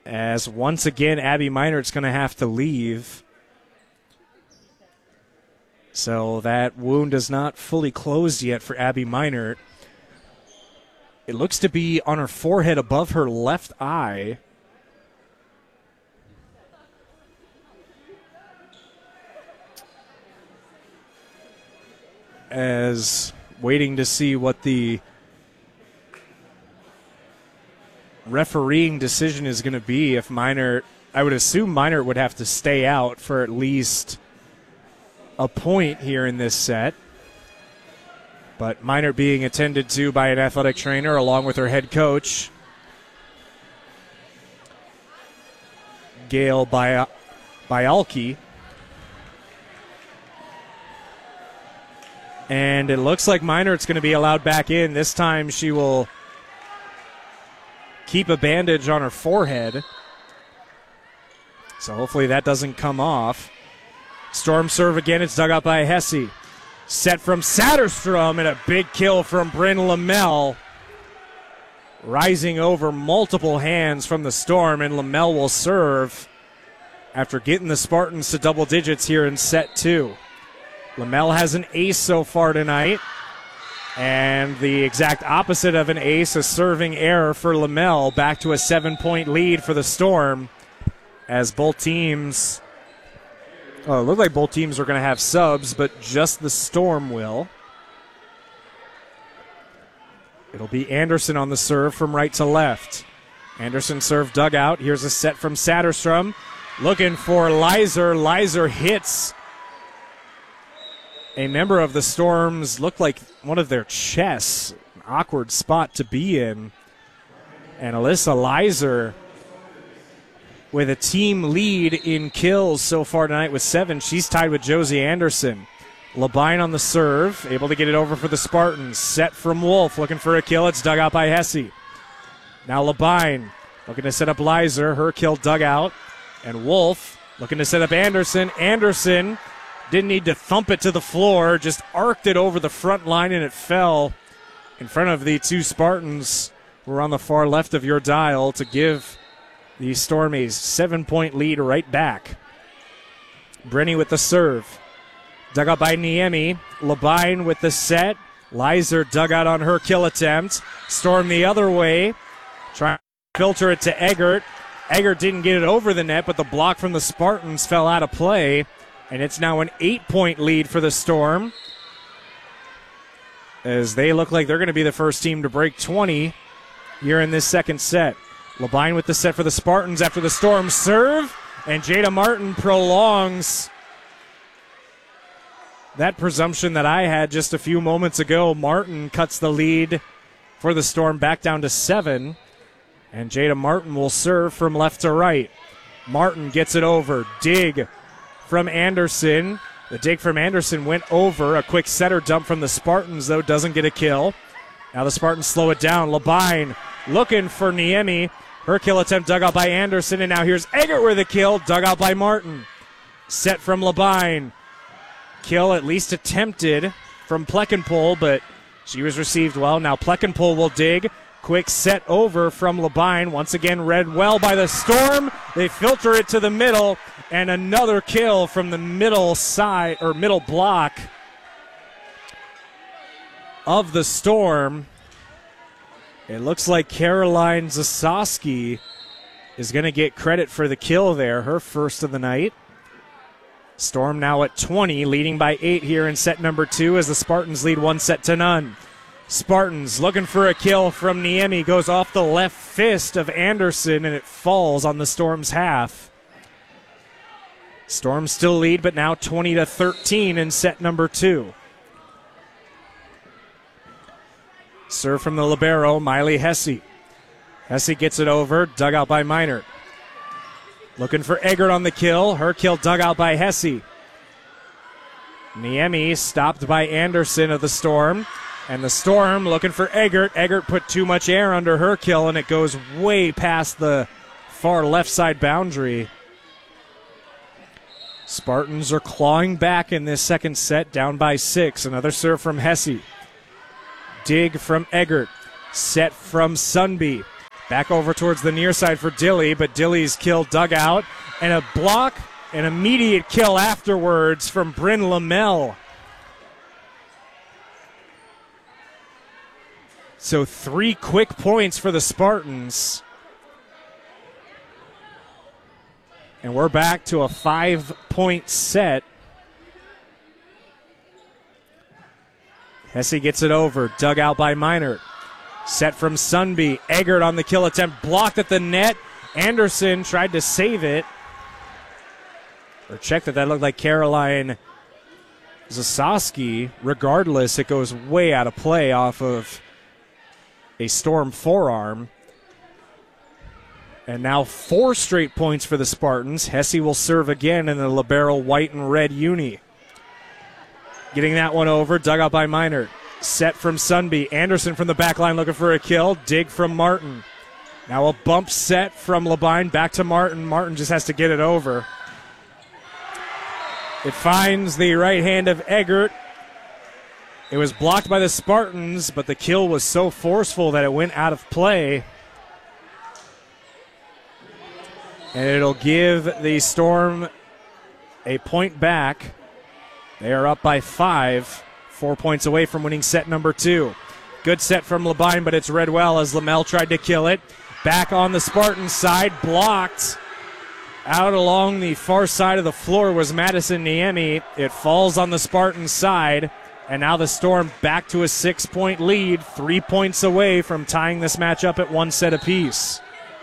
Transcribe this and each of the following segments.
as once again Abby Meinert's going to have to leave. So that wound is not fully closed yet for Abby Meinert. It looks to be on her forehead above her left eye. As waiting to see what the refereeing decision is going to be. If Meinert, I would assume Meinert would have to stay out for at least a point here in this set. But Meinert being attended to by an athletic trainer along with her head coach, Gail Bialke. And it looks like Meinert's going to be allowed back in. This time she will keep a bandage on her forehead. So hopefully that doesn't come off. Storm serve again. It's dug out by Hesse. Set from Satterstrom and a big kill from Bryn Lamel. Rising over multiple hands from the Storm, and Lamel will serve after getting the Spartans to double digits here in set 2. Lamel has an ace so far tonight, and the exact opposite of an ace, a serving error for Lamel. Back to a 7-point lead for the Storm as both teams... Oh, it looked like both teams are going to have subs, but just the Storm will. It'll be Anderson on the serve from right to left. Anderson serve dug out. Here's a set from Satterstrom. Looking for Leiser. Leiser hits a member of the Storm's, looked like one of their chests. An awkward spot to be in. And Alyssa Leiser with a team lead in kills so far tonight with 7. She's tied with Josie Anderson. Labine on the serve, able to get it over for the Spartans. Set from Wolf, looking for a kill. It's dug out by Hesse. Now Labine looking to set up Leiser. Her kill dug out. And Wolf looking to set up Anderson. Anderson didn't need to thump it to the floor, just arced it over the front line, and it fell in front of the 2 Spartans who are on the far left of your dial to give the Storm a 7-point lead right back. Brenny with the serve. Dug out by Niemi. Labine with the set. Leiser dug out on her kill attempt. Storm the other way. Trying to filter it to Eggert. Eggert didn't get it over the net, but the block from the Spartans fell out of play. And it's now an 8-point lead for the Storm, as they look like they're going to be the first team to break 20 here in this second set. Labine with the set for the Spartans after the Storm serve, and Jada Martin prolongs that presumption that I had just a few moments ago. Martin cuts the lead for the Storm back down to 7, and Jada Martin will serve from left to right. Martin gets it over. Dig from Anderson. The dig from Anderson went over. A quick setter dump from the Spartans, though, doesn't get a kill. Now the Spartans slow it down. Labine looking for Niemi. Her kill attempt dug out by Anderson, and now here's Eggert with a kill, dug out by Martin. Set from Labine. Kill at least attempted from Pleckenpole, but she was received well. Now Pleckenpole will dig. Quick set over from Labine. Once again read well by the Storm. They filter it to the middle, and another kill from the middle side, or middle block of the Storm. It looks like Caroline Zasowski is going to get credit for the kill there, her first of the night. Storm now at 20, leading by 8 here in set number 2 as the Spartans lead 1-0. Spartans looking for a kill from Niemi, goes off the left fist of Anderson, and it falls on the Storm's half. Storm still lead, but now 20-13 in set number 2. Serve from the libero, Miley Hesse. Hesse gets it over, dug out by Meinert. Looking for Eggert on the kill. Her kill dug out by Hesse. Niemi stopped by Anderson of the Storm. And the Storm looking for Eggert. Eggert put too much air under her kill, and it goes way past the far left side boundary. Spartans are clawing back in this second set, down by 6. Another serve from Hesse. Dig from Eggert. Set from Sunby. Back over towards the near side for Dilly, but Dilly's kill dug out. And a block, an immediate kill afterwards from Bryn Lamel. So 3 quick points for the Spartans. And we're back to a 5-point set. Hesse gets it over, dug out by Minert. Set from Sunby. Eggert on the kill attempt, blocked at the net. Anderson tried to save it. Or checked it. That looked like Caroline Zasowski. Regardless, it goes way out of play off of a Storm forearm. And now 4 straight points for the Spartans. Hesse will serve again in the libero white and red uni. Getting that one over, dug out by Minert. Set from Sunby. Anderson from the back line looking for a kill. Dig from Martin. Now a bump set from Labine back to Martin. Martin just has to get it over. It finds the right hand of Eggert. It was blocked by the Spartans, but the kill was so forceful that it went out of play. And it'll give the Storm a point back. They are up by 5, 4 points away from winning set number 2. Good set from Labine, but it's read well as Lamel tried to kill it. Back on the Spartans side, blocked. Out along the far side of the floor was Madison Niemi. It falls on the Spartans side, and now the Storm back to a 6-point lead, 3 points away from tying this match up at 1 set apiece.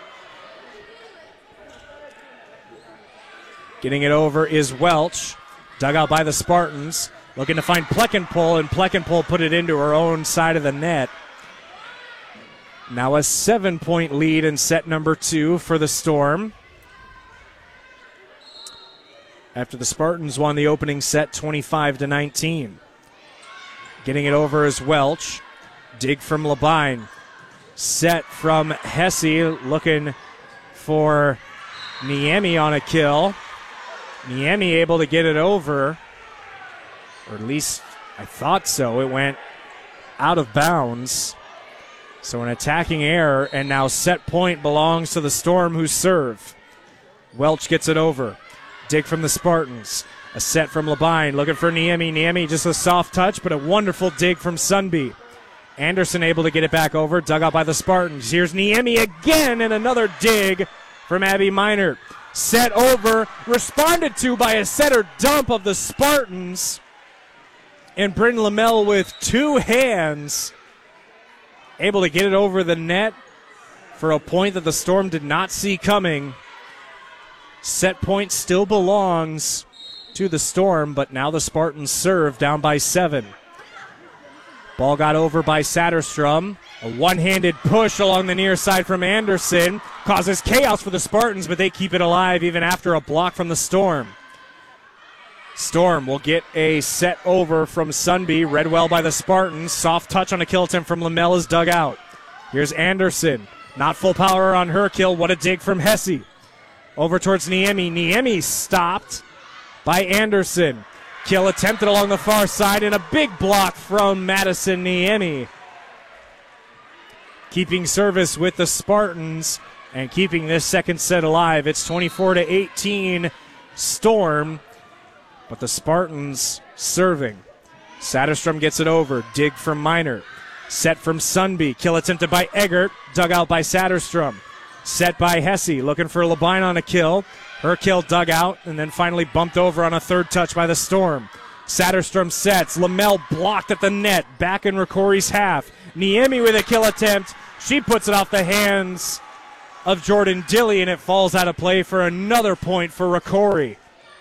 Getting it over is Welch. Dug out by the Spartans. Looking to find Plekenpol, and Plekenpol put it into her own side of the net. Now a 7-point lead in set number 2 for the Storm. After the Spartans won the opening set 25-19. Getting it over is Welch. Dig from Labine. Set from Hesse, looking for Niemi on a kill. Niemi able to get it over, or at least I thought so. It went out of bounds. So an attacking error, and now set point belongs to the Storm, who serve. Welch gets it over. Dig from the Spartans. A set from Labine, looking for Niemi. Niemi just a soft touch, but a wonderful dig from Sunby. Anderson able to get it back over, dug out by the Spartans. Here's Niemi again, and another dig from Abby Minert. Set over, responded to by a setter dump of the Spartans. And Bryn Lamel with 2 hands, able to get it over the net for a point that the Storm did not see coming. Set point still belongs to the Storm, but now the Spartans serve down by 7. Ball got over by Satterstrom. A one-handed push along the near side from Anderson causes chaos for the Spartans, but they keep it alive even after a block from the Storm. Storm will get a set over from Sunby, read well by the Spartans. Soft touch on a kill attempt from Lamel is dug out. Here's Anderson. Not full power on her kill. What a dig from Hesse. Over towards Niemi. Niemi stopped by Anderson. Kill attempted along the far side, and a big block from Madison Niemi. Keeping service with the Spartans and keeping this second set alive. It's 24-18 Storm, but the Spartans serving. Satterstrom gets it over. Dig from Minert. Set from Sunby. Kill attempted by Eggert. Dug out by Satterstrom. Set by Hesse, looking for Labine on a kill. Her kill dug out, and then finally bumped over on a third touch by the Storm. Satterstrom sets. Lamel blocked at the net. Back in Ricori's half. Niemi with a kill attempt. She puts it off the hands of Jordan Dilly, and it falls out of play for another point for Ricori.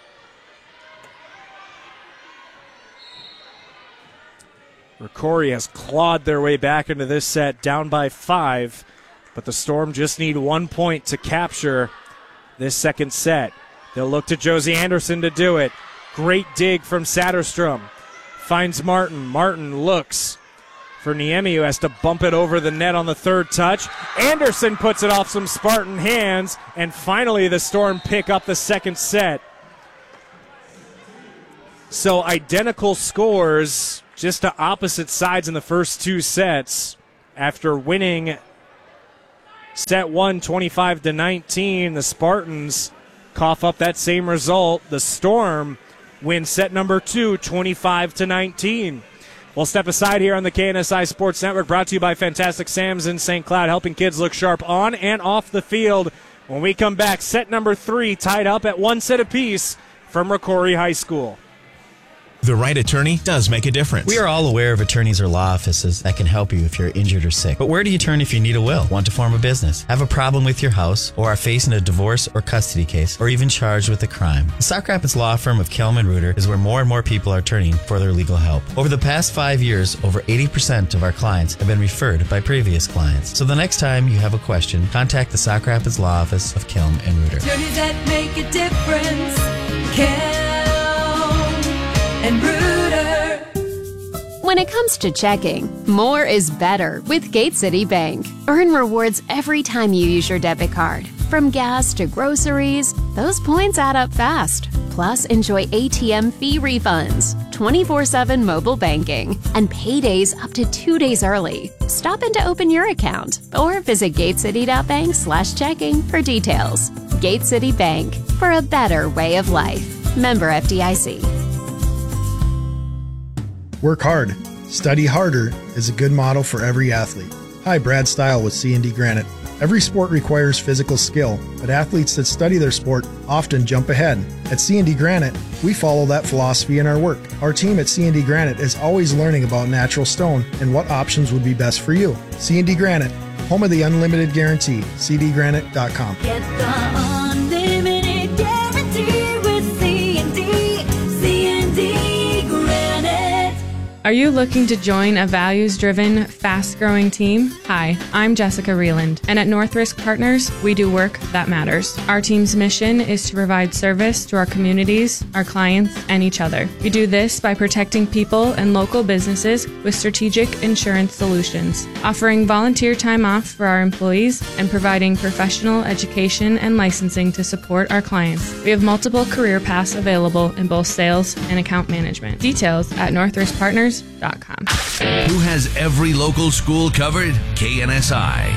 Ricori has clawed their way back into this set, down by 5. But the Storm just need 1 point to capture this second set. They'll look to Josie Anderson to do it. Great dig from Satterstrom. Finds Martin. Martin looks for Niemi, who has to bump it over the net on the third touch. Anderson puts it off some Spartan hands. And finally the Storm pick up the second set. So identical scores, just to opposite sides in the first 2 sets. After winning Set 1, 25-19. The Spartans cough up that same result. The Storm wins set number 2, 25-19. We'll step aside here on the KNSI Sports Network, brought to you by Fantastic Sam's in St. Cloud, helping kids look sharp on and off the field. When we come back, set number 3 tied up at 1 set apiece from Rocori High School. The right attorney does make a difference. We are all aware of attorneys or law offices that can help you if you're injured or sick. But where do you turn if you need a will, want to form a business, have a problem with your house, or are facing a divorce or custody case, or even charged with a crime? The Sauk Rapids law firm of Kelm & Reuter is where more and more people are turning for their legal help. Over the past 5 years, over 80% of our clients have been referred by previous clients. So the next time you have a question, contact the Sauk Rapids law office of Kelm & Reuter. Attorneys that make a difference. And Reuter. When it comes to checking, more is better with Gate City Bank. Earn rewards every time you use your debit card. From gas to groceries, those points add up fast. Plus, enjoy ATM fee refunds, 24/7 mobile banking, and paydays up to 2 days early. Stop in to open your account or visit gatecity.bank/checking for details. Gate City Bank, for a better way of life. Member FDIC. Work hard. Study harder is a good motto for every athlete. Hi, Brad Stile with C&D Granite. Every sport requires physical skill, but athletes that study their sport often jump ahead. At C&D Granite, we follow that philosophy in our work. Our team at C&D Granite is always learning about natural stone and what options would be best for you. C&D Granite, home of the unlimited guarantee. cdgranite.com. Get the unlimited guarantee with C&D Granite. Are you looking to join a values-driven, fast-growing team? Hi, I'm Jessica Reeland, and at North Risk Partners, we do work that matters. Our team's mission is to provide service to our communities, our clients, and each other. We do this by protecting people and local businesses with strategic insurance solutions, offering volunteer time off for our employees, and providing professional education and licensing to support our clients. We have multiple career paths available in both sales and account management. Details at northriskpartners.com. Who has every local school covered? KNSI.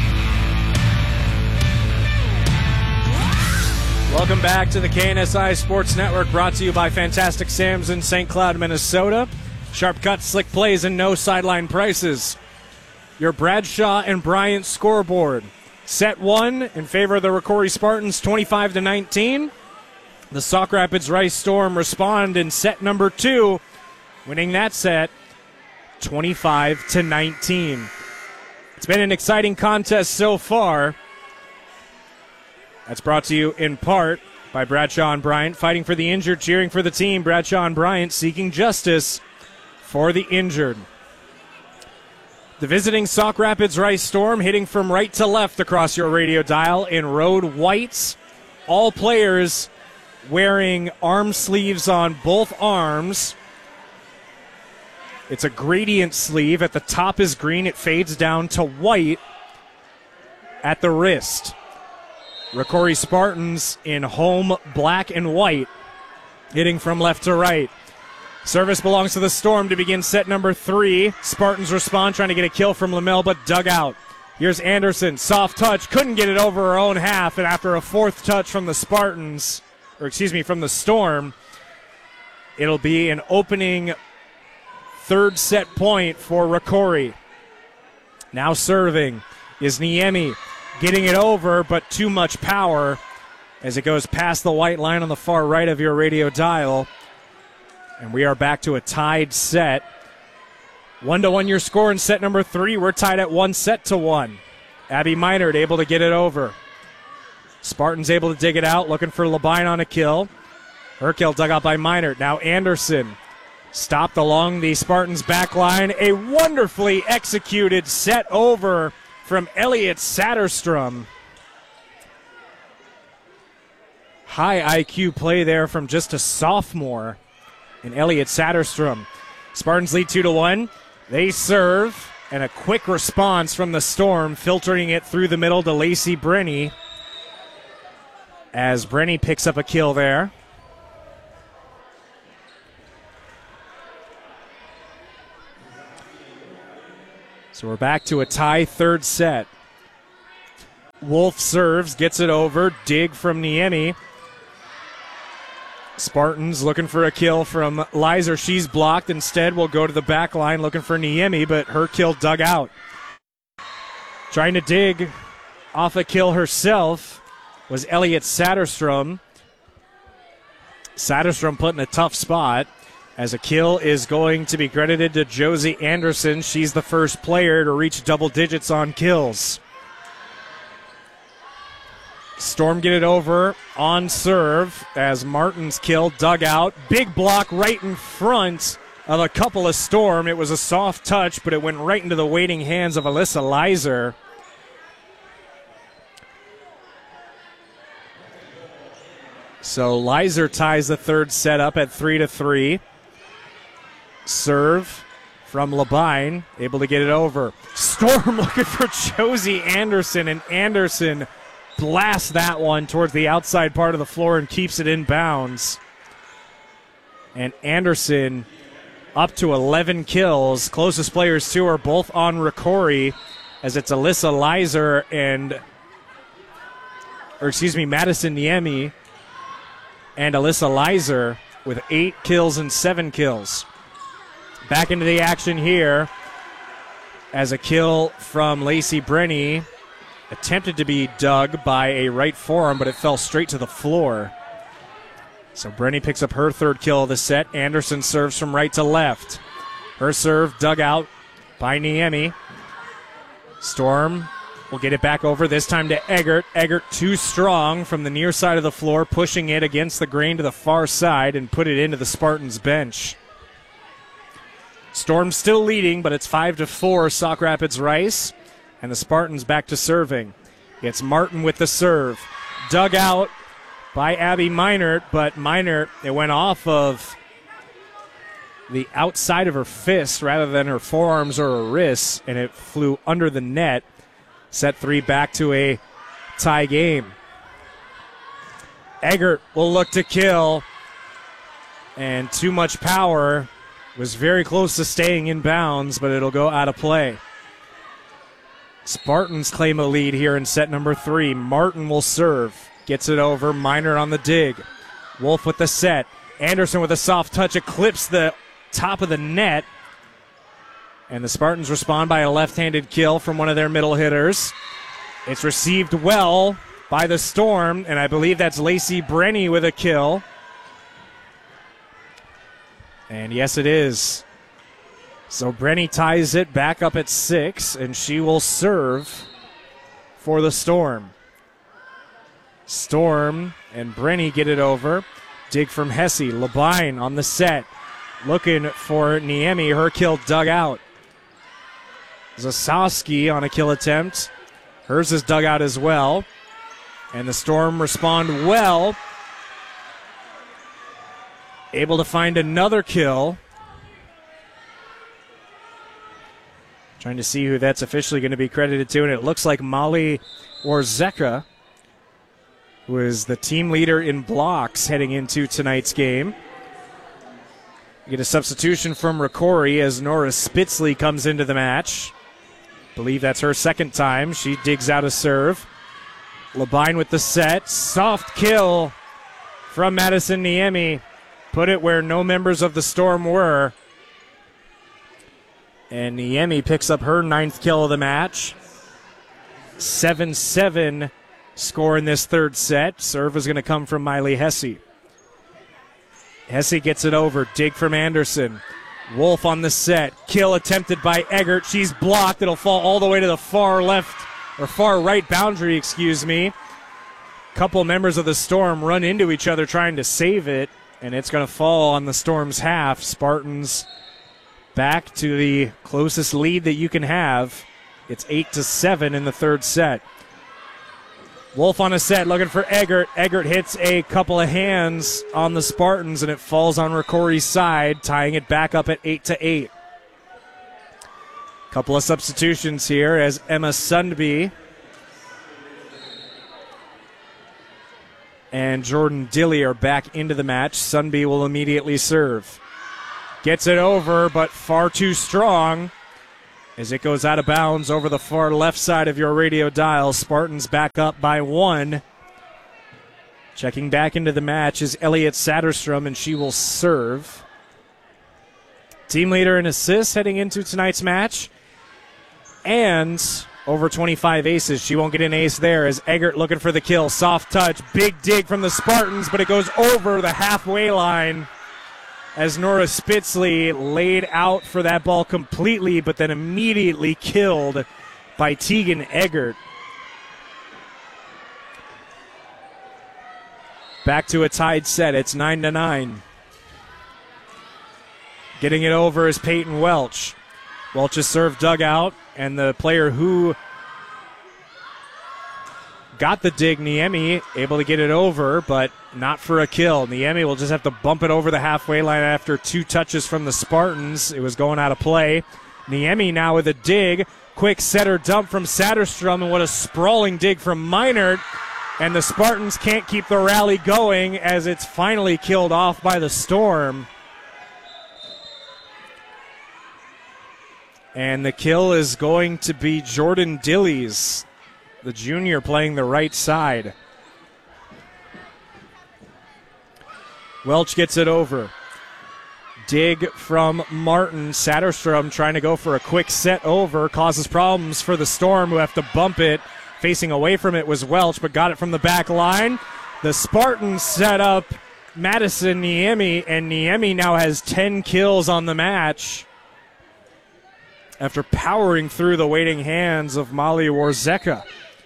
Welcome back to the KNSI Sports Network, brought to you by Fantastic Sam's in St. Cloud, Minnesota. Sharp cuts, slick plays, and no sideline prices. Your Bradshaw and Bryant scoreboard. Set 1 in favor of the Rocori Spartans, 25-19. The Sauk Rapids Rice Storm respond in set number 2, winning that set 25-19. It's been an exciting contest so far. That's brought to you in part by Bradshaw and Bryant, fighting for the injured, cheering for the team. Bradshaw and Bryant seeking justice for the injured. The visiting Sauk Rapids Rice Storm hitting from right to left across your radio dial in road whites. All players wearing arm sleeves on both arms. It's a gradient sleeve. At the top is green. It fades down to white at the wrist. Rocori Spartans in home black and white, hitting from left to right. Service belongs to the Storm to begin set number 3. Spartans respond, trying to get a kill from Lamel, but dug out. Here's Anderson. Soft touch. Couldn't get it over her own half, and after a fourth touch from the Spartans, from the Storm, it'll be an opening third set point for Rocori. Now serving is Niemi, getting it over, but too much power as it goes past the white line on the far right of your radio dial. And we are back to a tied set. 1-1 your score in set number 3. We're tied at 1-1. Abby Meinert able to get it over. Spartans able to dig it out, looking for Labine on a kill. Her kill dug out by Meinert. Now Anderson stopped along the Spartans' back line. A wonderfully executed set over from Elliot Satterstrom. High IQ play there from just a sophomore in Elliot Satterstrom. Spartans lead 2-1. They serve, and a quick response from the Storm, filtering it through the middle to Lacey Brenny, as Brenny picks up a kill there. So we're back to a tie third set. Wolf serves, gets it over. Dig from Niemi. Spartans looking for a kill from Lizer. She's blocked. Instead, will go to the back line looking for Niemi, but her kill dug out. Trying to dig off a kill herself was Elliot Satterstrom. Satterstrom put in a tough spot as a kill is going to be credited to Josie Anderson. She's the first player to reach double digits on kills. Storm get it over on serve as Martin's kill dug out. Big block right in front of a couple of Storm. It was a soft touch, but it went right into the waiting hands of Alyssa Lizer. So Lizer ties the third set up at 3-3. Serve from Labine, able to get it over. Storm looking for Josie Anderson, and Anderson blasts that one towards the outside part of the floor and keeps it in bounds. And Anderson up to 11 kills. Closest players to her both on Ricori, as it's Alyssa Lizer Madison Niemi and Alyssa Lizer with 8 kills and 7 kills. Back into the action here as a kill from Lacey Brenny attempted to be dug by a right forearm, but it fell straight to the floor. So Brenny picks up her third kill of the set. Anderson serves from right to left. Her serve dug out by Niemi. Storm will get it back over, this time to Eggert. Eggert too strong from the near side of the floor, pushing it against the grain to the far side and put it into the Spartans bench. Storm still leading, but it's 5-4 Sauk Rapids Rice, and the Spartans back to serving. It's Martin with the serve. Dug out by Abby Meinert, but Meinert, it went off of the outside of her fist rather than her forearms or her wrists, and it flew under the net. Set 3 back to a tie game. Eggert will look to kill, and too much power. Was very close to staying in bounds, but it'll go out of play. Spartans claim a lead here in set number 3. Martin will serve. Gets it over. Meinert on the dig. Wolf with the set. Anderson with a soft touch eclipsed the top of the net. And the Spartans respond by a left-handed kill from one of their middle hitters. It's received well by the Storm, and I believe that's Lacey Brenny with a kill. And yes, it is. So Brenny ties it back up at 6, and she will serve for the Storm. Storm and Brenny get it over. Dig from Hesse. Labine on the set. Looking for Niemi. Her kill dug out. Zasowski on a kill attempt. Hers is dug out as well. And the Storm respond well. Able to find another kill. Trying to see who that's officially going to be credited to, and it looks like Molly Warzeka, who is the team leader in blocks heading into tonight's game. We get a substitution from Ricori as Nora Spitzley comes into the match. Believe that's her second time. She digs out a serve. Labine with the set. Soft kill from Madison Niemi. Put it where no members of the Storm were. And Niemi picks up her 9th kill of the match. 7-7 score in this third set. Serve is going to come from Miley Hesse. Hesse gets it over. Dig from Anderson. Wolf on the set. Kill attempted by Eggert. She's blocked. It'll fall all the way to the far left, or far right boundary, excuse me. Couple members of the Storm run into each other trying to save it, and it's going to fall on the Storm's half. Spartans back to the closest lead that you can have. It's 8-7 in the third set. Wolf on a set looking for Eggert. Eggert hits a couple of hands on the Spartans, and it falls on Ricori's side, tying it back up at 8-8. Couple of substitutions here as Emma Sundby and Jordan Dilly are back into the match. Sundby will immediately serve. Gets it over, but far too strong. as it goes out of bounds over the far left side of your radio dial. Spartans back up by 1. Checking back into the match is Elliott Satterstrom, and she will serve. Team leader in assists heading into tonight's match. And over 25 aces. She won't get an ace there as Eggert looking for the kill. Soft touch, big dig from the Spartans, but it goes over the halfway line as Nora Spitzley laid out for that ball completely, but then immediately killed by Tegan Eggert. Back to a tied set. It's 9-9. Getting it over is Peyton Welch. Welch's serve dug out, and the player who got the dig, Niemi, able to get it over, but not for a kill. Niemi will just have to bump it over the halfway line after 2 touches from the Spartans. It was going out of play. Niemi now with a dig. Quick setter dump from Satterstrom, and what a sprawling dig from Meinert. And the Spartans can't keep the rally going as it's finally killed off by the Storm. And the kill is going to be Jordan Dillies, the junior, playing the right side. Welch gets it over. Dig from Martin. Satterstrom trying to go for a quick set over. Causes problems for the Storm, who have to bump it. Facing away from it was Welch, but got it from the back line. The Spartans set up Madison Niemi, and Niemi now has 10 kills on the match after powering through the waiting hands of Molly Warzeka.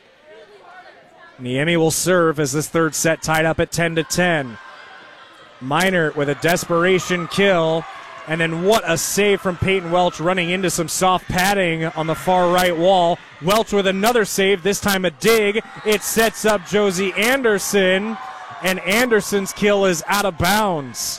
Niemi will serve as this third set tied up at 10-10. Meinert with a desperation kill, and then what a save from Peyton Welch running into some soft padding on the far right wall. Welch with another save, this time a dig. It sets up Josie Anderson, and Anderson's kill is out of bounds.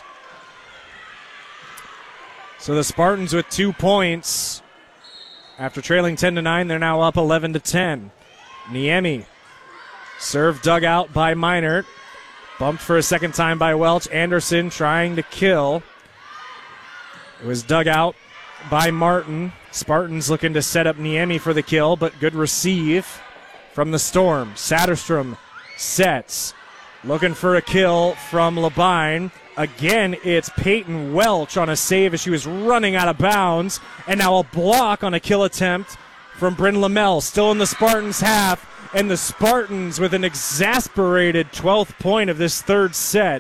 So the Spartans with 2 points. After trailing 10-9, they're now up 11-10. Niemi, serve dug out by Meinert. Bumped for a second time by Welch. Anderson trying to kill. It was dug out by Martin. Spartans looking to set up Niemi for the kill, but good receive from the Storm. Satterstrom sets. Looking for a kill from Labine. Again, it's Peyton Welch on a save as she was running out of bounds. And now a block on a kill attempt from Bryn Lamel. Still in the Spartans' half. And the Spartans with an exasperated 12th point of this third set.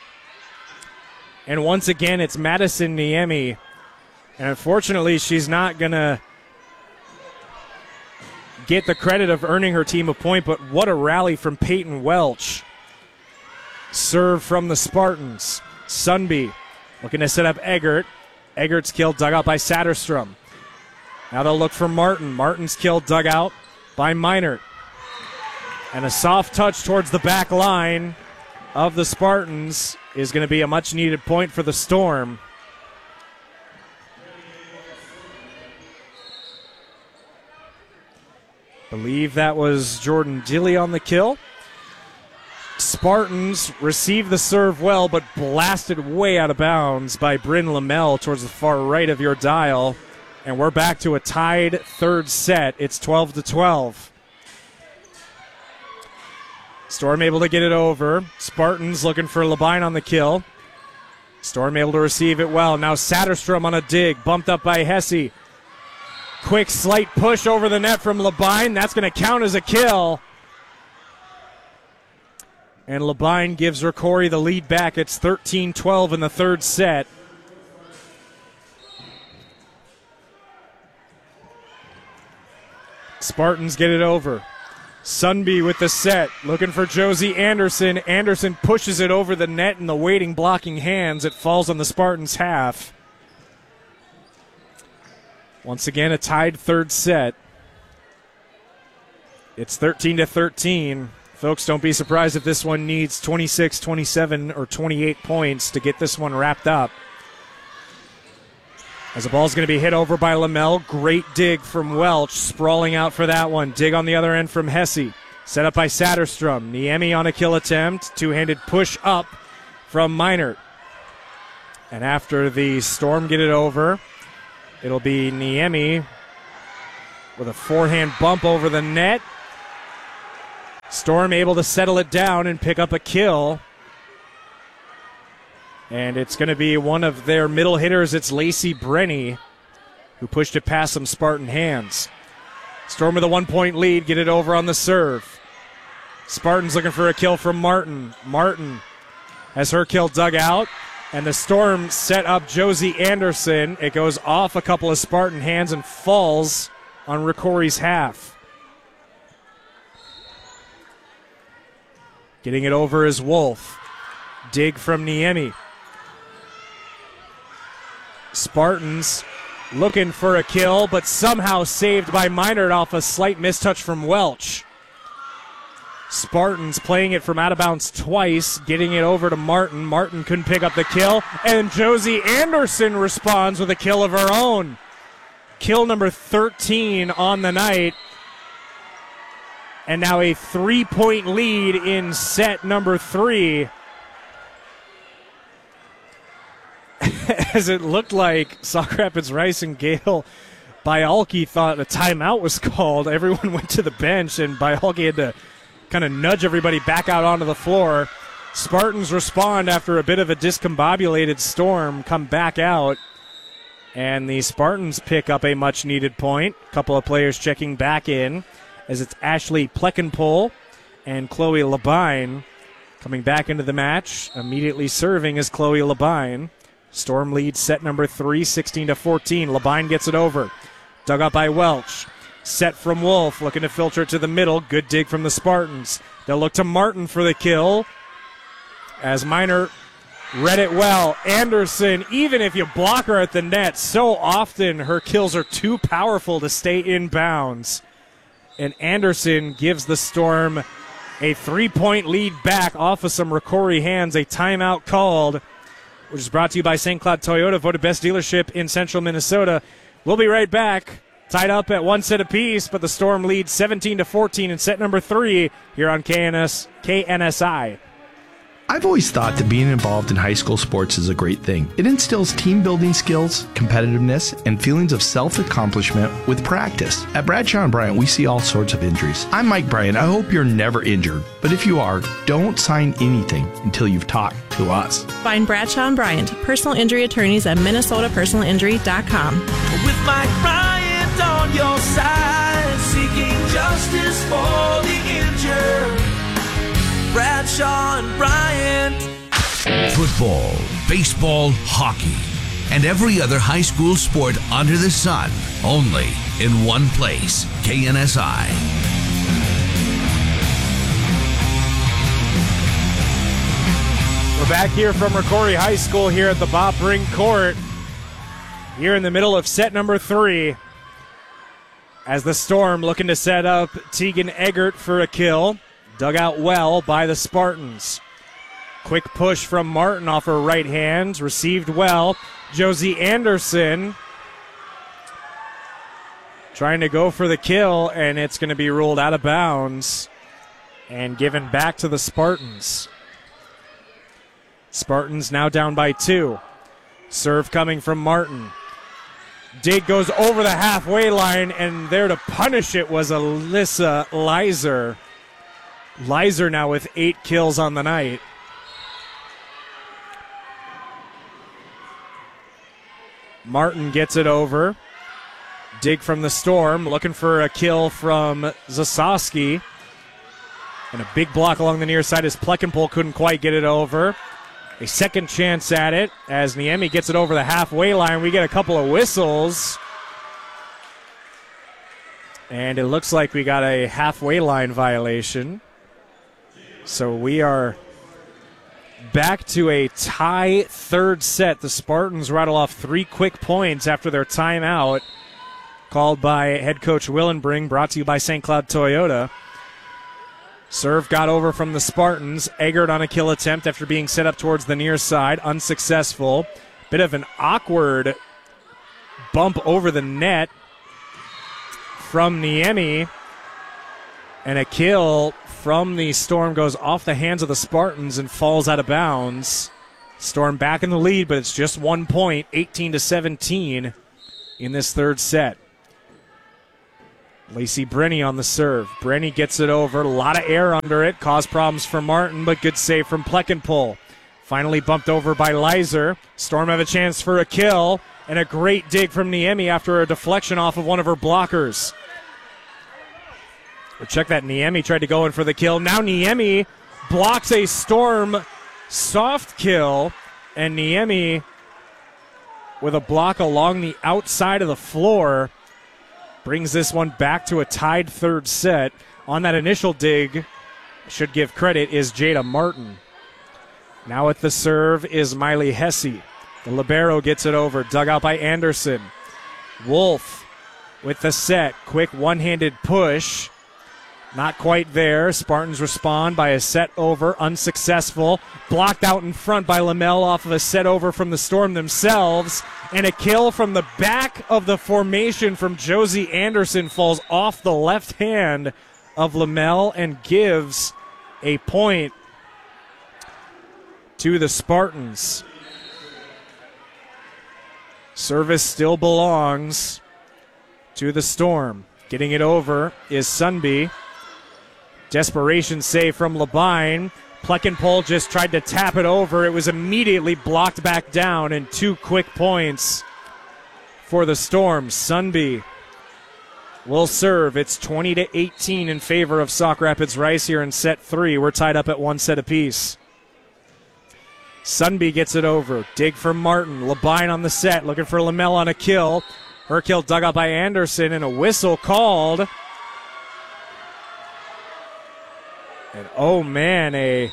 And once again, it's Madison Niemi. And unfortunately, she's not going to get the credit of earning her team a point. But what a rally from Peyton Welch. Serve from the Spartans. Sunby looking to set up Eggert. Eggert's kill dug out by Satterstrom. Now they'll look for Martin. Martin's kill dug out by Meinert. And a soft touch towards the back line of the Spartans is going to be a much-needed point for the Storm. Believe that was Jordan Dilly on the kill. Spartans receive the serve well, but blasted way out of bounds by Bryn Lamel towards the far right of your dial. And we're back to a tied third set. It's 12-12. Storm able to get it over. Spartans looking for Labine on the kill. Storm able to receive it well. Now Satterstrom on a dig. Bumped up by Hesse. Quick slight push over the net from Labine. That's going to count as a kill. And Labine gives Ricori the lead back. It's 13-12 in the third set. Spartans get it over. Sunby with the set, looking for Josie Anderson. Anderson pushes it over the net in the waiting blocking hands. It falls on the Spartans' half. Once again, a tied third set. It's 13-13. Folks, don't be surprised if this one needs 26, 27, or 28 points to get this one wrapped up. As the ball's going to be hit over by Lamel. Great dig from Welch, sprawling out for that one. Dig on the other end from Hesse. Set up by Satterstrom. Niemi on a kill attempt. Two-handed push up from Meinert. And after the Storm get it over, it'll be Niemi with a forehand bump over the net. Storm able to settle it down and pick up a kill. And it's going to be one of their middle hitters. It's Lacey Brenny, who pushed it past some Spartan hands. Storm with a 1-point lead, get it over on the serve. Spartans looking for a kill from Martin. Martin has her kill dug out, and the Storm set up Josie Anderson. It goes off a couple of Spartan hands and falls on Ricori's half. Getting it over is Wolf. Dig from Niemi. Spartans looking for a kill, but somehow saved by Minard off a slight mistouch from Welch. Spartans playing it from out of bounds twice, getting it over to Martin. Martin couldn't pick up the kill, and Josie Anderson responds with a kill of her own. Kill number 13 on the night. And now a 3-point lead in set number 3. As it looked like Sauk Rapids Rice and Gail Bialke thought a timeout was called. Everyone went to the bench, and Bialke had to kind of nudge everybody back out onto the floor. Spartans respond after a bit of a discombobulated Storm, come back out, and the Spartans pick up a much-needed point. A couple of players checking back in, as it's Ashley Pleckenpole and Chloe Labine coming back into the match. Immediately serving is Chloe Labine. Storm leads set number 3, 16-14. Labine gets it over. Dug up by Welch. Set from Wolf, looking to filter it to the middle. Good dig from the Spartans. They'll look to Martin for the kill, as Miner read it well. Anderson, even if you block her at the net, so often her kills are too powerful to stay in bounds. And Anderson gives the Storm a 3-point lead back off of some Ricori hands. A timeout called, which is brought to you by St. Cloud Toyota, voted best dealership in central Minnesota. We'll be right back. Tied up at 1 set apiece, but the Storm leads 17-14 in set number 3 here on KNSI. I've always thought that being involved in high school sports is a great thing. It instills team-building skills, competitiveness, and feelings of self-accomplishment with practice. At Bradshaw & Bryant, we see all sorts of injuries. I'm Mike Bryant. I hope you're never injured. But if you are, don't sign anything until you've talked to us. Find Bradshaw & Bryant, personal injury attorneys at minnesotapersonalinjury.com. With Mike Bryant on your side, seeking justice for the injured. Bradshaw and Bryant. Football, baseball, hockey, and every other high school sport under the sun, only in one place. KNSI. We're back here from Ricori High School here at the Bob Ring Court. Here in the middle of set number 3. As the Storm looking to set up Tegan Eggert for a kill. Dug out well by the Spartans. Quick push from Martin off her right hand. Received well. Josie Anderson trying to go for the kill, and it's going to be ruled out of bounds and given back to the Spartans. Spartans now down by 2. Serve coming from Martin. Dig goes over the halfway line, and there to punish it was Alyssa Leiser. Leiser now with 8 kills on the night. Martin gets it over. Dig from the Storm, looking for a kill from Zasowski. And a big block along the near side as Pleckenpole couldn't quite get it over. A second chance at it as Niemi gets it over the halfway line. We get a couple of whistles. And it looks like we got a halfway line violation. So we are back to a tie third set. The Spartans rattle off 3 quick points after their timeout called by head coach Willenbring, brought to you by St. Cloud Toyota. Serve got over from the Spartans. Eggert on a kill attempt after being set up towards the near side. Unsuccessful. Bit of an awkward bump over the net from Niemi. And a kill from the Storm goes off the hands of the Spartans and falls out of bounds. Storm back in the lead, but it's just 1 point, 18-17 in this third set. Lacey Brenny on the serve. Brenny gets it over. A lot of air under it. Caused problems for Martin, but good save from Pleckenpole. Finally bumped over by Leiser. Storm have a chance for a kill, and a great dig from Niemi after a deflection off of one of her blockers. But check that. Niemi tried to go in for the kill. Now Niemi blocks a Storm soft kill, and Niemi with a block along the outside of the floor brings this one back to a tied third set. On that initial dig, should give credit, is Jada Martin. Now at the serve is Miley Hesse. The libero gets it over, dug out by Anderson. Wolf with the set. Quick one-handed push. Not quite there. Spartans respond by a set over, unsuccessful. Blocked out in front by Lamel off of a set over from the Storm themselves. And a kill from the back of the formation from Josie Anderson falls off the left hand of Lamel and gives a point to the Spartans. Service still belongs to the Storm. Getting it over is Sunby. Desperation save from Labine. Pleckenpole just tried to tap it over. It was immediately blocked back down, and 2 quick points for the Storm. Sunby will serve. It's 20-18 in favor of Sauk Rapids Rice here in set 3. We're tied up at 1 set apiece. Sunby gets it over. Dig from Martin. Labine on the set, looking for Lamel on a kill. Her kill dug out by Anderson, and a whistle called. And oh man, a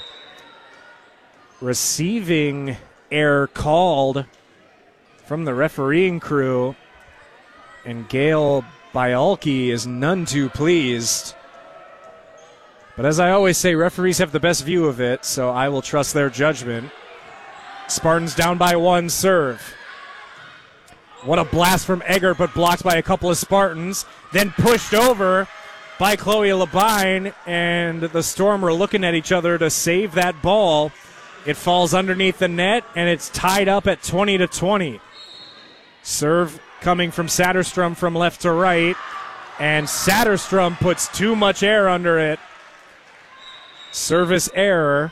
receiving error called from the refereeing crew. And Gail Bialke is none too pleased. But as I always say, referees have the best view of it, so I will trust their judgment. Spartans down by 1 serve. What a blast from Egger, but blocked by a couple of Spartans. Then pushed over by Chloe Labine, and the Storm are looking at each other to save that ball. It falls underneath the net, and it's tied up at 20-20. Serve coming from Satterstrom from left to right, and Satterstrom puts too much air under it. Service error.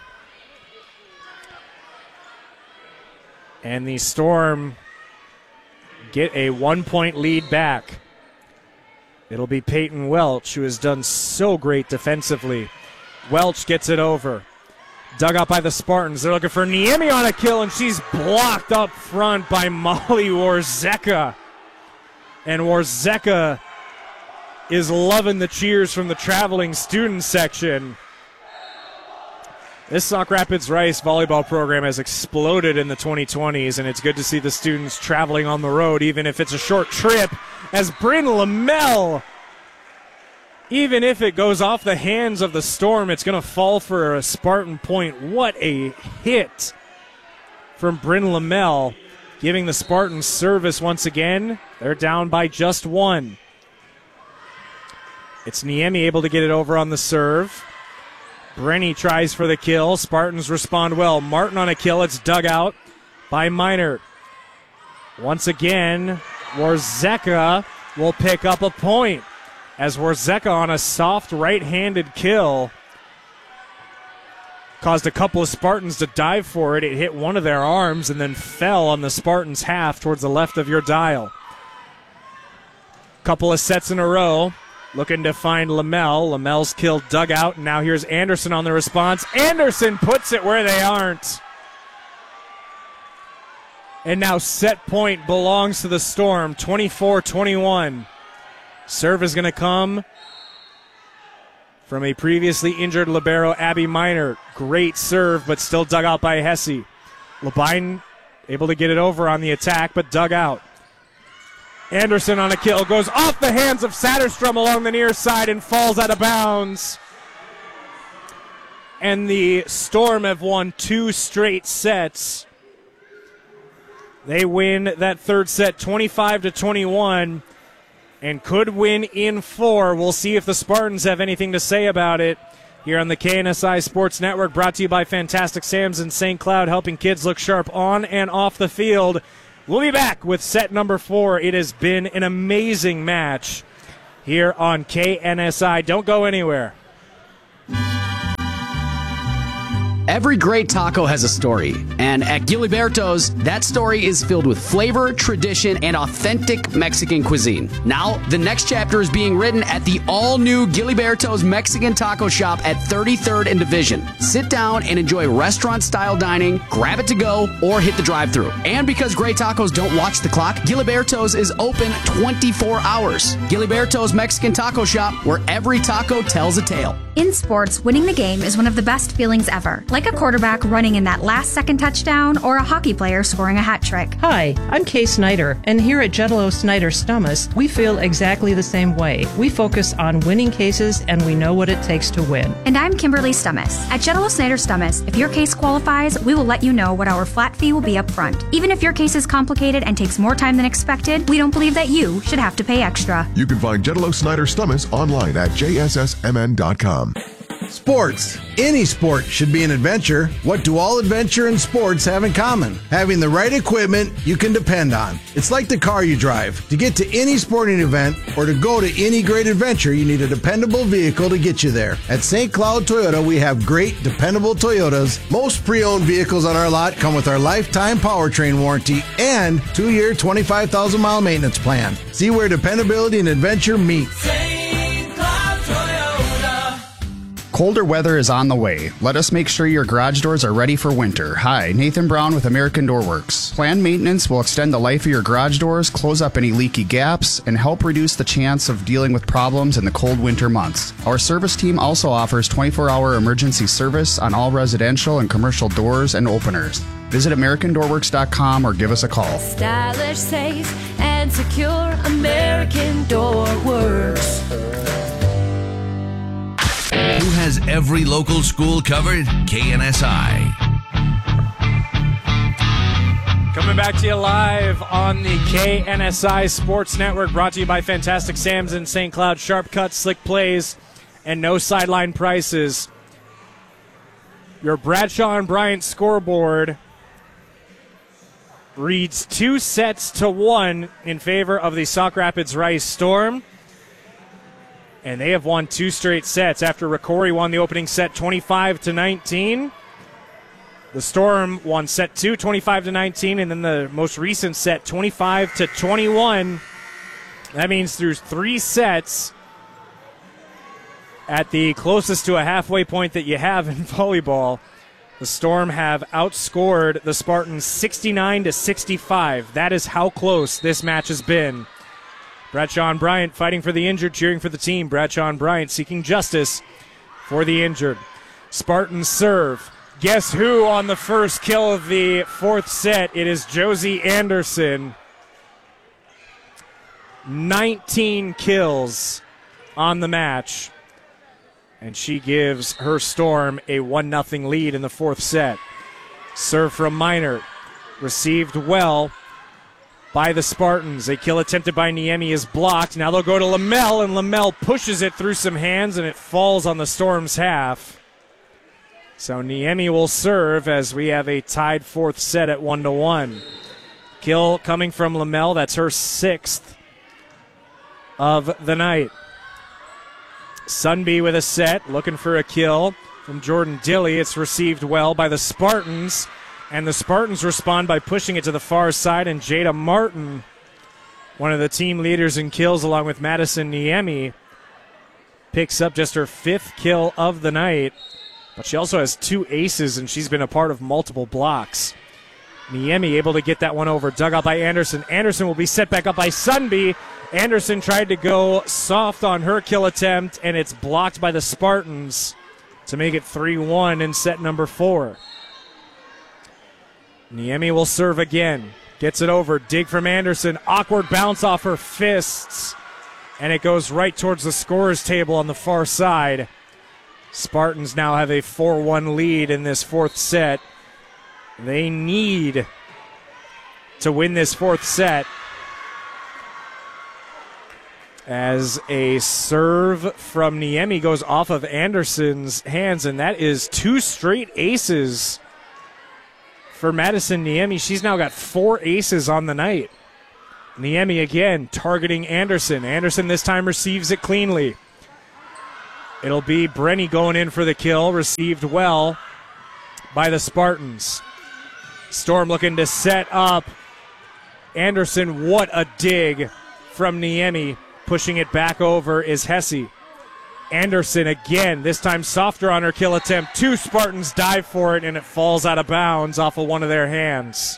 And the Storm get a 1-point lead back. It'll be Peyton Welch, who has done so great defensively. Welch gets it over. Dug out by the Spartans. They're looking for Niemi on a kill, and she's blocked up front by Molly Warzeka. And Warzeka is loving the cheers from the traveling student section. This Sauk Rapids Rice volleyball program has exploded in the 2020s, and it's good to see the students traveling on the road, even if it's a short trip, as Bryn Lamel, even if it goes off the hands of the Storm, it's going to fall for a Spartan point. What a hit from Bryn Lamel, giving the Spartans service once again. They're down by just 1. It's Niemi able to get it over on the serve. Brenny tries for the kill. Spartans respond well. Martin on a kill. It's dug out by Minert. Once again, Warzeka will pick up a point as Warzeka on a soft right-handed kill caused a couple of Spartans to dive for it. It hit one of their arms and then fell on the Spartans' half towards the left of your dial. Couple of sets in a row. Looking to find Lamel. Lamel's kill dug out, and now here's Anderson on the response. Anderson puts it where they aren't. And now set point belongs to the Storm, 24-21. Serve is going to come from a previously injured libero, Abby Minor. Great serve, but still dug out by Hesse. Labine able to get it over on the attack, but dug out. Anderson on a kill goes off the hands of Satterstrom along the near side and falls out of bounds. And the Storm have won 2 straight sets. They win that third set 25-21 and could win in 4. We'll see if the Spartans have anything to say about it here on the KNSI Sports Network, brought to you by Fantastic Sam's in St. Cloud, helping kids look sharp on and off the field. We'll be back with set number 4. It has been an amazing match here on KNSI. Don't go anywhere. Every great taco has a story, and at Giliberto's, that story is filled with flavor, tradition, and authentic Mexican cuisine. Now, the next chapter is being written at the all-new Giliberto's Mexican Taco Shop at 33rd and Division. Sit down and enjoy restaurant-style dining, grab it to go, or hit the drive-thru. And because great tacos don't watch the clock, Giliberto's is open 24 hours. Giliberto's Mexican Taco Shop, where every taco tells a tale. In sports, winning the game is one of the best feelings ever. Like a quarterback running in that last-second touchdown or a hockey player scoring a hat trick. Hi, I'm Kay Snyder, and here at Jello Snyder Stummus, we feel exactly the same way. We focus on winning cases, and we know what it takes to win. And I'm Kimberly Stummus. At Jello Snyder Stummus, if your case qualifies, we will let you know what our flat fee will be up front. Even if your case is complicated and takes more time than expected, we don't believe that you should have to pay extra. You can find Jello Snyder Stummus online at jssmn.com. Sports. Any sport should be an adventure. What do all adventure and sports have in common? Having the right equipment you can depend on. It's like the car you drive. To get to any sporting event or to go to any great adventure, you need a dependable vehicle to get you there. At St. Cloud Toyota, we have great, dependable Toyotas. Most pre-owned vehicles on our lot come with our lifetime powertrain warranty and 2-year, 25,000-mile maintenance plan. See where dependability and adventure meet. Colder weather is on the way. Let us make sure your garage doors are ready for winter. Hi, Nathan Brown with American Door Works. Planned maintenance will extend the life of your garage doors, close up any leaky gaps, and help reduce the chance of dealing with problems in the cold winter months. Our service team also offers 24-hour emergency service on all residential and commercial doors and openers. Visit AmericanDoorWorks.com or give us a call. Stylish, safe, and secure. American Door Works. Who has every local school covered? KNSI. Coming back to you live on the KNSI Sports Network, brought to you by Fantastic Sam's in St. Cloud. Sharp cuts, slick plays, and no sideline prices. Your Bradshaw and Bryant scoreboard reads 2-1 in favor of the Sauk Rapids Rice Storm. And they have won 2 straight sets after Rocori won the opening set 25-19. The Storm won set 2, 25-19, and then the most recent set 25-21. That means through 3 sets, at the closest to a halfway point that you have in volleyball, the Storm have outscored the Spartans 69-65. That is how close this match has been. Bradshaw and Bryant fighting for the injured, cheering for the team. Bradshaw and Bryant seeking justice for the injured. Spartans serve. Guess who on the first kill of the 4th set? It is Josie Anderson. 19 kills on the match. And she gives her Storm a 1-0 lead in the 4th set. Serve from Minert. Received well by the Spartans. A kill attempted by Niemi is blocked. Now they'll go to Lamel, and Lamel pushes it through some hands, and it falls on the Storm's half. So Niemi will serve as we have a tied 4th set at 1-1. Kill coming from Lamel. That's her 6th of the night. Sunby with a set, looking for a kill from Jordan Dilley. It's received well by the Spartans. And the Spartans respond by pushing it to the far side, and Jada Martin, one of the team leaders in kills along with Madison Niemi, picks up just her 5th kill of the night. But she also has 2 aces, and she's been a part of multiple blocks. Niemi able to get that one over. Dug out by Anderson. Anderson will be set back up by Sunby. Anderson tried to go soft on her kill attempt, and it's blocked by the Spartans to make it 3-1 in set number 4. Niemi will serve again. Gets it over. Dig from Anderson. Awkward bounce off her fists. And it goes right towards the scorer's table on the far side. Spartans now have a 4-1 lead in this 4th set. They need to win this 4th set. As a serve from Niemi goes off of Anderson's hands, and that is 2 straight aces for Madison Niemi. She's now got 4 aces on the night. Niemi again targeting Anderson. Anderson this time receives it cleanly. It'll be Brenny going in for the kill. Received well by the Spartans. Storm looking to set up. Anderson, what a dig from Niemi. Pushing it back over is Hesse. Anderson again, this time softer on her kill attempt. 2 Spartans dive for it, and it falls out of bounds off of one of their hands.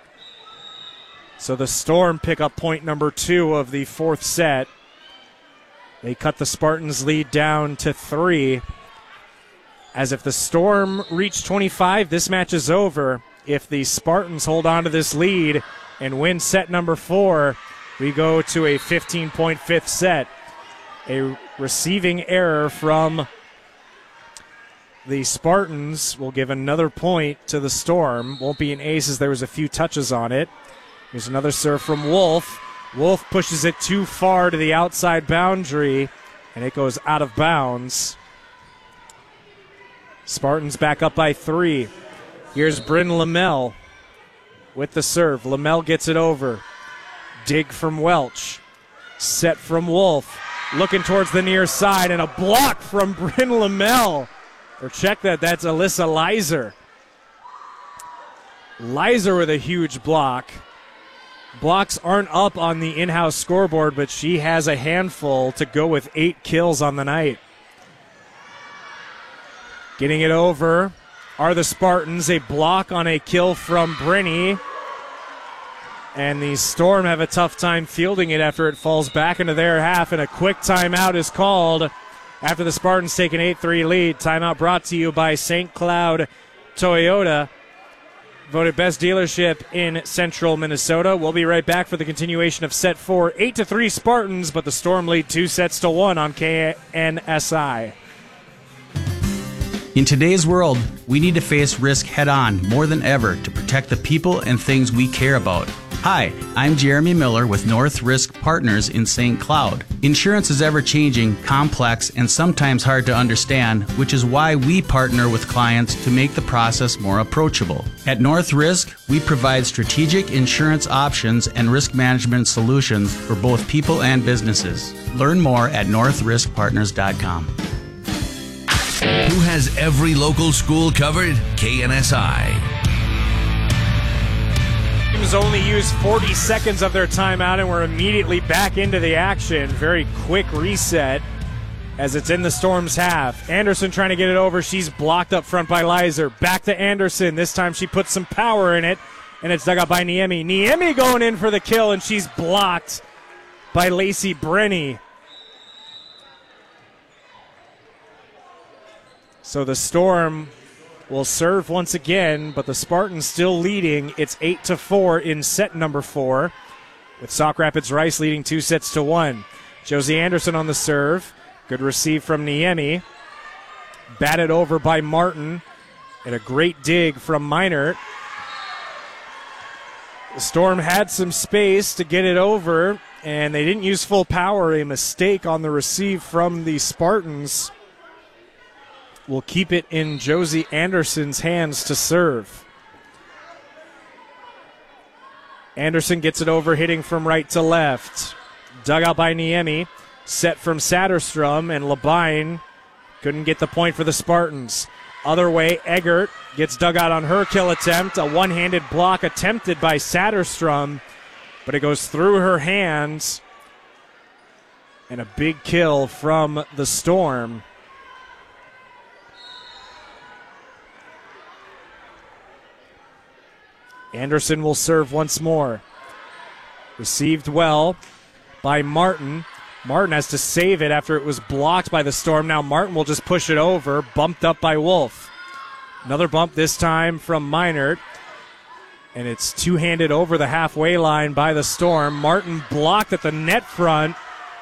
So the Storm pick up point number 2 of the 4th set. They cut the Spartans' lead down to 3. As if the Storm reach 25, this match is over. If the Spartans hold on to this lead and win set number 4, we go to a 15-point 5th set. A receiving error from the Spartans will give another point to the Storm. Won't be an ace as there was a few touches on it. Here's another serve from Wolf. Wolf pushes it too far to the outside boundary, and it goes out of bounds. Spartans back up by 3. Here's Bryn Lamel with the serve. Lamel gets it over. Dig from Welch. Set from Wolf. Looking towards the near side, and a block from Bryn Lamel. Or check that, that's Alyssa Leiser. Leiser with a huge block. Blocks aren't up on the in-house scoreboard, but she has a handful to go with 8 kills on the night. Getting it over are the Spartans. A block on a kill from Brenny. And the Storm have a tough time fielding it after it falls back into their half, and a quick timeout is called after the Spartans take an 8-3 lead. Timeout brought to you by St. Cloud Toyota, voted best dealership in central Minnesota. We'll be right back for the continuation of set 4. 8-3 Spartans, but the Storm lead 2-1 on KNSI. In today's world, we need to face risk head-on more than ever to protect the people and things we care about. Hi, I'm Jeremy Miller with North Risk Partners in St. Cloud. Insurance is ever-changing, complex, and sometimes hard to understand, which is why we partner with clients to make the process more approachable. At North Risk, we provide strategic insurance options and risk management solutions for both people and businesses. Learn more at northriskpartners.com. Who has every local school covered? KNSI. Teams only use 40 seconds of their timeout, and we're immediately back into the action. Very quick reset as it's in the Storm's half. Anderson trying to get it over. She's blocked up front by Leiser. Back to Anderson. This time she puts some power in it, and it's dug out by Niemi. Niemi going in for the kill, and she's blocked by Lacey Brenny. So the Storm will serve once again, but the Spartans still leading. It's 8-4 in set number 4, with Sauk Rapids Rice leading 2-1. Josie Anderson on the serve. Good receive from Niemi. Batted over by Martin, and a great dig from Meinert. The Storm had some space to get it over, and they didn't use full power. A mistake on the receive from the Spartans will keep it in Josie Anderson's hands to serve. Anderson gets it over, hitting from right to left. Dug out by Niemi. Set from Satterstrom, and Labine couldn't get the point for the Spartans. Other way, Eggert gets dug out on her kill attempt. A one-handed block attempted by Satterstrom, but it goes through her hands. And a big kill from the Storm. Anderson will serve once more. Received well by Martin. Martin has to save it after it was blocked by the Storm. Now Martin will just push it over, bumped up by Wolf. Another bump this time from Meinert. And it's two-handed over the halfway line by the Storm. Martin blocked at the net front.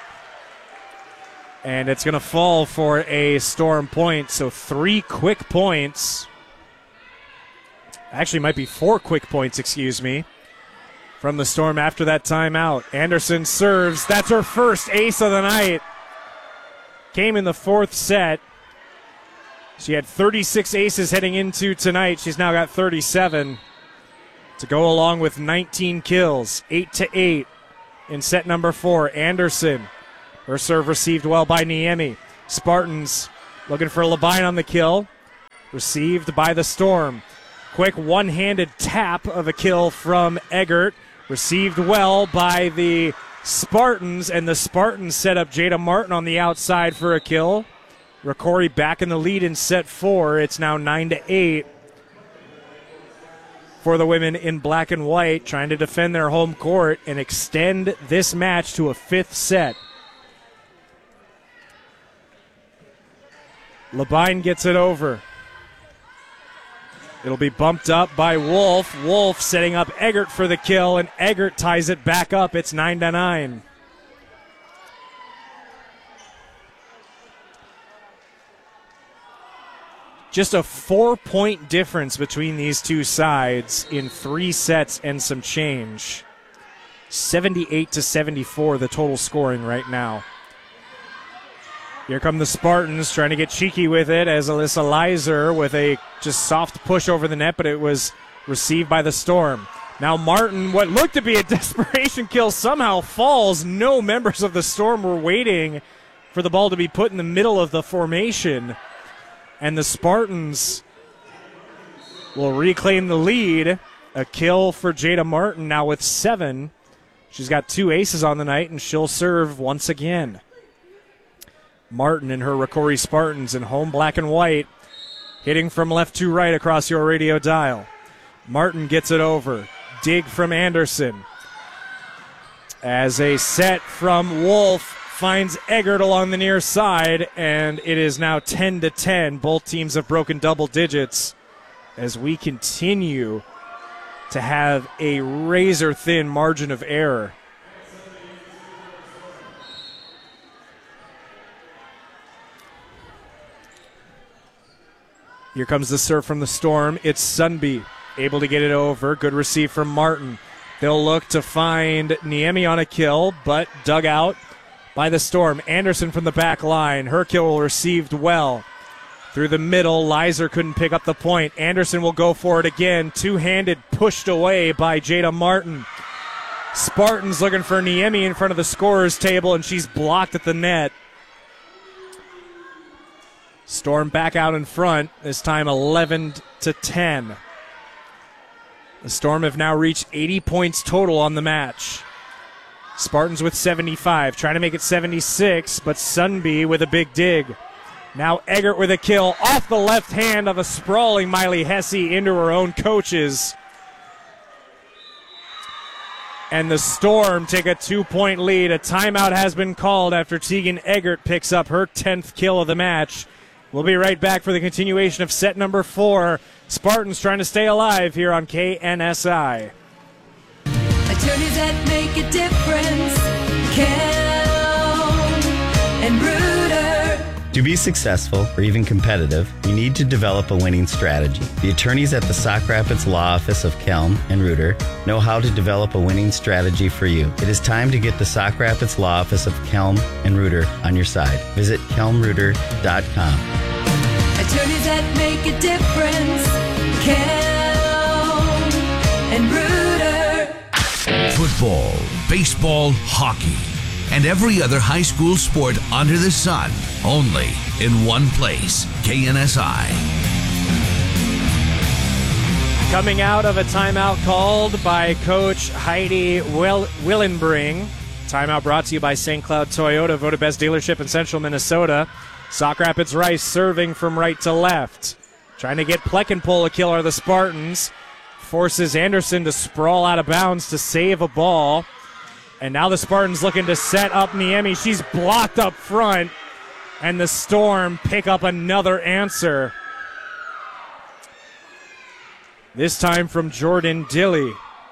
And it's going to fall for a Storm point. So 3 quick points. Actually, might be 4 quick points, excuse me, from the Storm after that timeout. Anderson serves. That's her first ace of the night. Came in the 4th set. She had 36 aces heading into tonight. She's now got 37 to go along with 19 kills. 8-8. in set number 4. Anderson. Her serve received well by Niemi. Spartans looking for Labine on the kill. Received by the Storm. Quick one-handed tap of a kill from Eggert. Received well by the Spartans, and the Spartans set up Jada Martin on the outside for a kill. Rocori back in the lead in set 4. It's now 9-8 for the women in black and white, trying to defend their home court and extend this match to a 5th set. Labine gets it over. It'll be bumped up by Wolf. Wolf setting up Eggert for the kill, and Eggert ties it back up. It's 9-9. Just a 4-point difference between these two sides in 3 sets and some change. 78-74 the total scoring right now. Here come the Spartans trying to get cheeky with it as Alyssa Leiser with a just soft push over the net, but it was received by the Storm. Now Martin, what looked to be a desperation kill, somehow falls. No members of the Storm were waiting for the ball to be put in the middle of the formation. And the Spartans will reclaim the lead. A kill for Jada Martin now with 7. She's got 2 aces on the night, and she'll serve once again. Martin and her Rocori Spartans in home black and white, hitting from left to right across your radio dial. Martin gets it over. Dig from Anderson. As a set from Wolf finds Eggert along the near side, and it is now 10-10. Both teams have broken double digits as we continue to have a razor-thin margin of error. Here comes the serve from the Storm. It's Sundby able to get it over. Good receive from Martin. They'll look to find Niemi on a kill, but dug out by the Storm. Anderson from the back line. Her kill received well. Through the middle, Leiser couldn't pick up the point. Anderson will go for it again. Two-handed pushed away by Jada Martin. Spartans looking for Niemi in front of the scorer's table, and she's blocked at the net. Storm back out in front, this time 11-10. The Storm have now reached 80 points total on the match. Spartans with 75, trying to make it 76, but Sundby with a big dig. Now Eggert with a kill off the left hand of a sprawling Miley Hesse into her own coaches. And the Storm take a 2-point lead. A timeout has been called after Tegan Eggert picks up her 10th kill of the match. We'll be right back for the continuation of set number 4. Spartans trying to stay alive here on KNSI. Attorneys that make a difference. Kelm and Reuter. To be successful or even competitive, you need to develop a winning strategy. The attorneys at the Sauk Rapids Law Office of Kelm and Reuter know how to develop a winning strategy for you. It is time to get the Sauk Rapids Law Office of Kelm and Reuter on your side. Visit kelmreuter.com. Attorneys that make a difference. Kelm and Reuter. Football, baseball, hockey, and every other high school sport under the sun, only in one place, KNSI. Coming out of a timeout called by Coach Heidi Willenbring. Timeout brought to you by St. Cloud Toyota, voted best dealership in central Minnesota. Sauk Rapids Rice serving from right to left. Trying to get Pleckenpole a kill are the Spartans. Forces Anderson to sprawl out of bounds to save a ball. And now the Spartans looking to set up Niemi. She's blocked up front. And the Storm pick up another answer. This time from Jordan Dilly.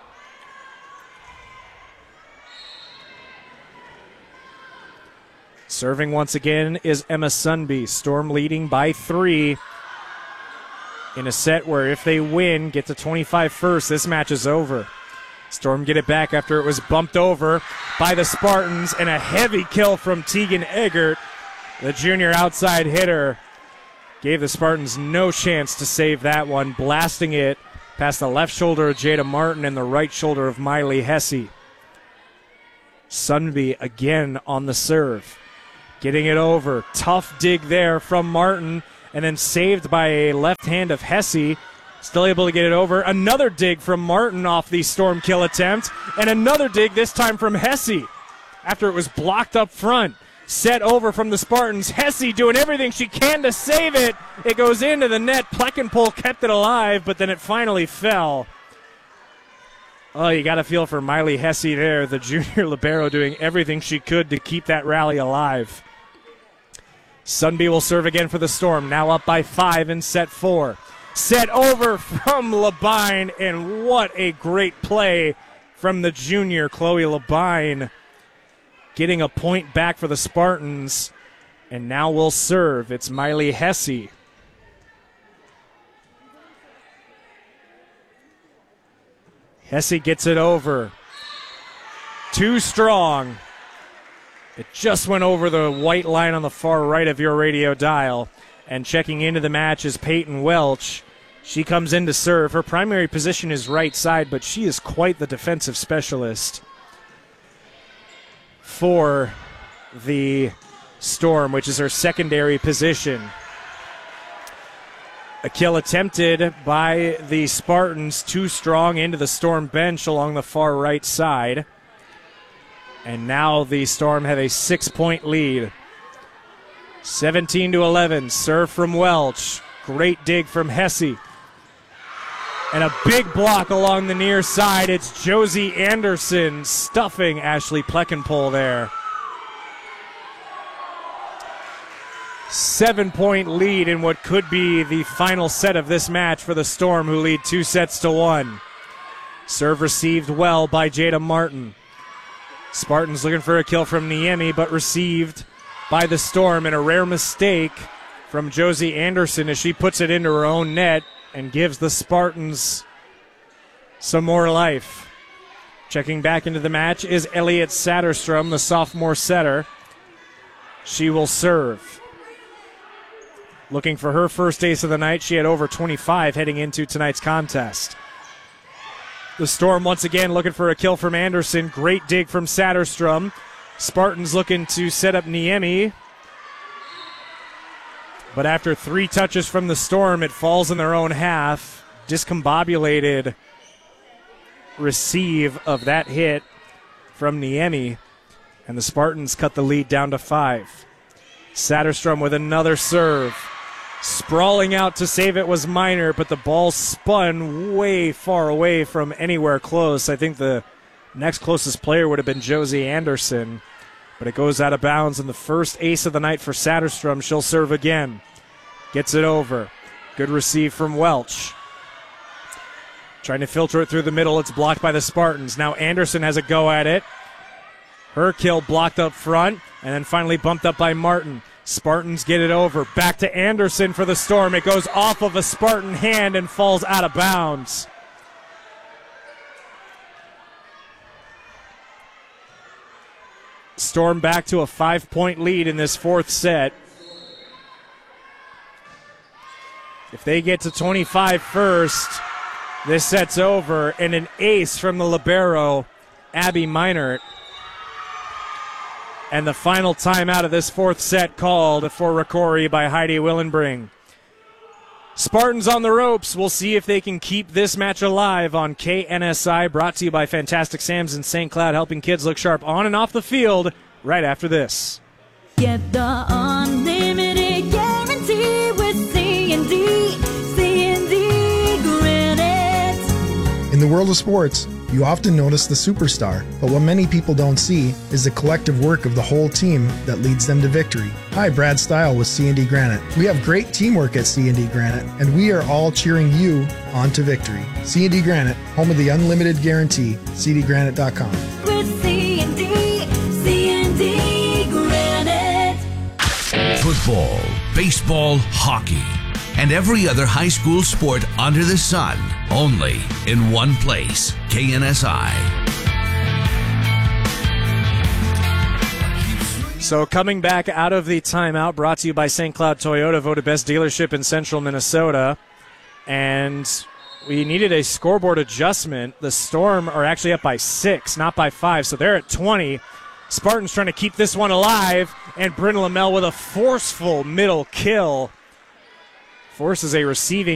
Serving once again is Emma Sundby. Storm leading by 3 in a set where if they win, get to 25 first, this match is over. Storm get it back after it was bumped over by the Spartans, and a heavy kill from Tegan Eggert. The junior outside hitter gave the Spartans no chance to save that one, blasting it past the left shoulder of Jada Martin and the right shoulder of Miley Hesse. Sunby again on the serve. Getting it over. Tough dig there from Martin, and then saved by a left hand of Hesse. Still able to get it over. Another dig from Martin off the storm kill attempt, and another dig this time from Hesse after it was blocked up front. Set over from the Spartans. Hesse doing everything she can to save it. It goes into the net. Pleckenpole kept it alive, but then it finally fell. Oh, you got to feel for Miley Hesse there, the junior libero, doing everything she could to keep that rally alive. Sunby will serve again for the Storm, now up by 5 in set 4. Set over from Labine, and what a great play from the junior, Chloe Labine, getting a point back for the Spartans, and now will serve. It's Miley Hesse. Hesse gets it over. Too strong. It just went over the white line on the far right of your radio dial. And checking into the match is Peyton Welch. She comes in to serve. Her primary position is right side, but she is quite the defensive specialist for the Storm, which is her secondary position. A kill attempted by the Spartans, too strong into the Storm bench along the far right side. And now the Storm have a 6-point lead. 17-11, serve from Welch. Great dig from Hesse. And a big block along the near side. It's Josie Anderson stuffing Ashley Pleckenpole there. 7-point lead in what could be the final set of this match for the Storm, who lead 2-1. Serve received well by Jada Martin. Spartans looking for a kill from Niemi, but received by the Storm, and a rare mistake from Josie Anderson as she puts it into her own net and gives the Spartans some more life. Checking back into the match is Elliot Satterstrom, the sophomore setter. She will serve. Looking for her first ace of the night. She had over 25 heading into tonight's contest. The Storm once again looking for a kill from Anderson. Great dig from Satterstrom. Spartans looking to set up Niemi. But after 3 touches from the Storm, it falls in their own half. Discombobulated receive of that hit from Niemi. And the Spartans cut the lead down to 5. Satterstrom with another serve. Sprawling out to save it was Minor, but the ball spun way far away from anywhere close. I think the next closest player would have been Josie Anderson, but it goes out of bounds, and the first ace of the night for Satterstrom. She'll serve again. Gets it over. Good receive from Welch. Trying to filter it through the middle. It's blocked by the Spartans. Now Anderson has a go at it. Her kill blocked up front, and then finally bumped up by Martin. Spartans get it over. Back to Anderson for the Storm. It goes off of a Spartan hand and falls out of bounds. Storm back to a 5-point lead in this 4th set. If they get to 25 first, this set's over. And an ace from the libero, Abby Meinert. And the final timeout of this 4th set called for Rocori by Heidi Willenbring. Spartans on the ropes. We'll see if they can keep this match alive on KNSI, brought to you by Fantastic Sam's in St. Cloud, helping kids look sharp on and off the field right after this. Get the unlimited guarantee with C&D Granite. In the world of sports, you often notice the superstar, but what many people don't see is the collective work of the whole team that leads them to victory. Hi, Brad Stile with C&D Granite. We have great teamwork at C&D Granite, and we are all cheering you on to victory. C&D Granite, home of the unlimited guarantee, cdgranite.com. With C&D Granite. Football, baseball, hockey, and every other high school sport under the sun, only in one place, KNSI. So coming back out of the timeout, brought to you by St. Cloud Toyota, voted best dealership in central Minnesota. And we needed a scoreboard adjustment. The Storm are actually up by 6, not by 5, so they're at 20. Spartans trying to keep this one alive, and Bryn Lamel with a forceful middle kill. Forces a receiving